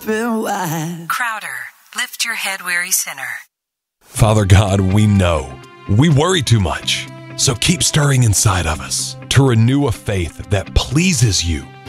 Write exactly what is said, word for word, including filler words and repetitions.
Crowder, lift your head, weary sinner. Father God, we know we worry too much. So keep stirring inside of us to renew a faith that pleases you